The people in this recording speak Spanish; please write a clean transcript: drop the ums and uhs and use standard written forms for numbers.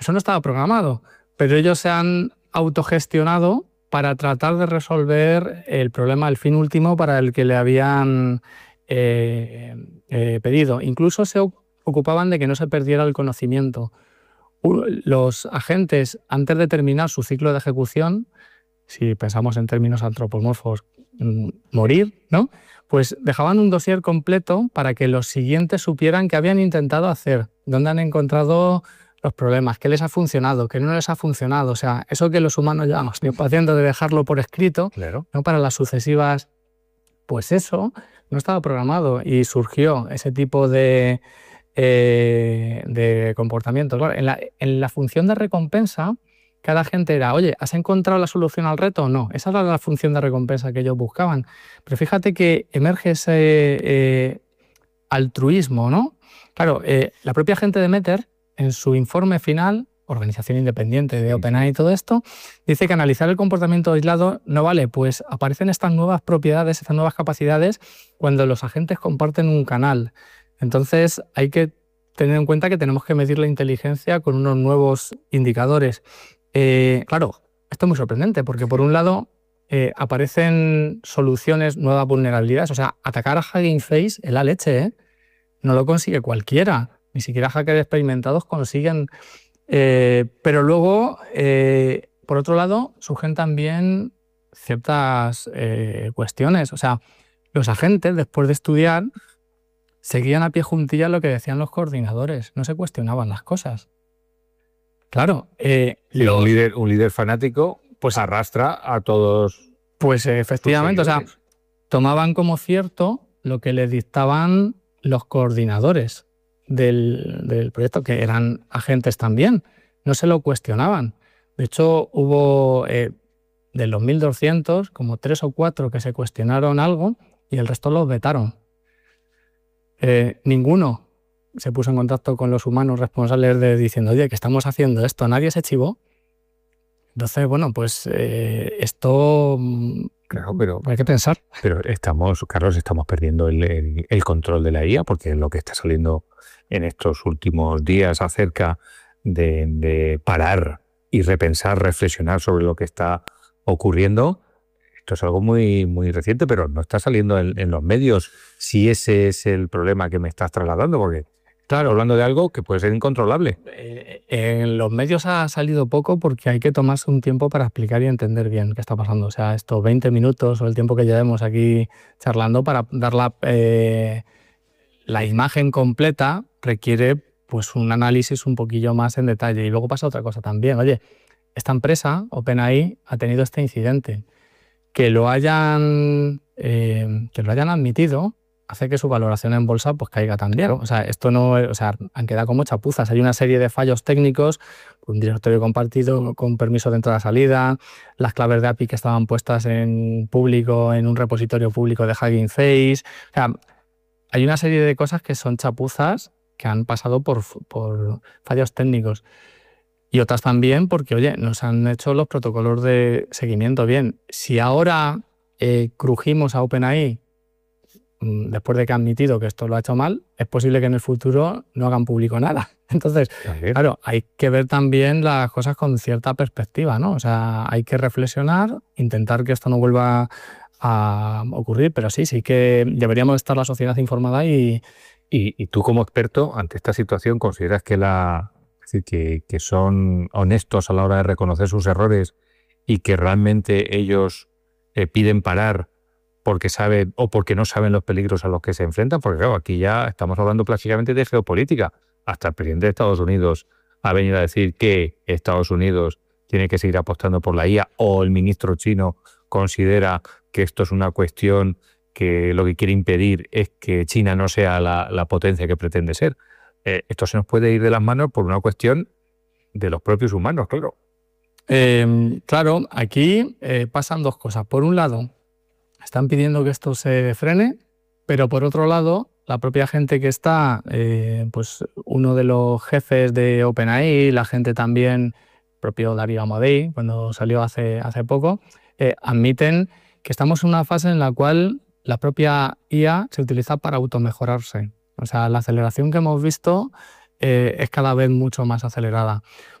eso no estaba programado, pero ellos se han autogestionado para tratar de resolver el problema, el fin último para el que le habían pedido. Incluso se ocupaban de que no se perdiera el conocimiento. Los agentes, antes de terminar su ciclo de ejecución, si pensamos en términos antropomorfos, morir, ¿no? Pues dejaban un dossier completo para que los siguientes supieran qué habían intentado hacer, dónde han encontrado los problemas, qué les ha funcionado, qué no les ha funcionado. O sea, eso que los humanos llevamos tiempo haciendo de dejarlo por escrito, claro, ¿no? Para las sucesivas, pues eso no estaba programado y surgió ese tipo de comportamiento. Claro, en la función de recompensa, cada agente era, oye, ¿has encontrado la solución al reto o no? Esa era la función de recompensa que ellos buscaban. Pero fíjate que emerge ese altruismo, ¿no? Claro, la propia gente de Meter, en su informe final, organización independiente de OpenAI y todo esto, dice que analizar el comportamiento aislado no vale, pues aparecen estas nuevas propiedades, estas nuevas capacidades cuando los agentes comparten un canal. Entonces hay que tener en cuenta que tenemos que medir la inteligencia con unos nuevos indicadores. Claro, esto es muy sorprendente porque por un lado aparecen soluciones, nuevas vulnerabilidades. O sea, atacar a Hugging Face es la leche, ¿eh? No lo consigue cualquiera. Ni siquiera hackers experimentados consiguen. Pero luego, por otro lado, surgen también ciertas cuestiones. O sea, los agentes, después de estudiar, seguían a pie juntillas lo que decían los coordinadores. No se cuestionaban las cosas. Claro. Un líder fanático pues arrastra a todos. Pues efectivamente, o sea, tomaban como cierto lo que les dictaban los coordinadores del proyecto, que eran agentes también. No se lo cuestionaban. De hecho, hubo de los 1.200, como 3 o 4 que se cuestionaron algo y el resto los vetaron. Ninguno se puso en contacto con los humanos responsables diciendo, oye, que estamos haciendo esto, nadie se chivó. Entonces, bueno, pues esto claro, pero hay que pensar. Pero Carlos, estamos perdiendo el control de la IA, porque lo que está saliendo en estos últimos días acerca de parar y repensar, reflexionar sobre lo que está ocurriendo, esto es algo muy, muy reciente, pero no está saliendo en los medios. Si ese es el problema que me estás trasladando, porque claro, hablando de algo que puede ser incontrolable. En los medios ha salido poco porque hay que tomarse un tiempo para explicar y entender bien qué está pasando. O sea, estos 20 minutos o el tiempo que llevemos aquí charlando para dar la imagen completa requiere pues un análisis un poquillo más en detalle. Y luego pasa otra cosa también. Oye, esta empresa, OpenAI, ha tenido este incidente. Que lo hayan admitido hace que su valoración en bolsa pues caiga también. O sea, esto no, o sea, han quedado como chapuzas. Hay una serie de fallos técnicos, un directorio compartido con permiso de entrada-salida, las claves de API que estaban puestas en público, en un repositorio público de Hugging Face. O sea, hay una serie de cosas que son chapuzas que han pasado por fallos técnicos. Y otras también porque, oye, nos han hecho los protocolos de seguimiento bien. Si ahora crujimos a OpenAI después de que ha admitido que esto lo ha hecho mal, es posible que en el futuro no hagan público nada. Entonces, claro, hay que ver también las cosas con cierta perspectiva, ¿no? O sea, hay que reflexionar, intentar que esto no vuelva a ocurrir, pero sí que deberíamos estar la sociedad informada y tú como experto ante esta situación, ¿consideras que son honestos a la hora de reconocer sus errores y que realmente ellos piden parar porque saben o porque no saben los peligros a los que se enfrentan? Porque claro, aquí ya estamos hablando prácticamente de geopolítica. Hasta el presidente de Estados Unidos ha venido a decir que Estados Unidos tiene que seguir apostando por la IA, o el ministro chino considera que esto es una cuestión que lo que quiere impedir es que China no sea la potencia que pretende ser. Esto se nos puede ir de las manos por una cuestión de los propios humanos, claro. Claro, aquí pasan dos cosas. Por un lado, están pidiendo que esto se frene, pero por otro lado, la propia gente que está, pues uno de los jefes de OpenAI, la gente también, propio Darío Amodei, cuando salió hace poco, admiten que estamos en una fase en la cual la propia IA se utiliza para automejorarse. O sea, la aceleración que hemos visto es cada vez mucho más acelerada.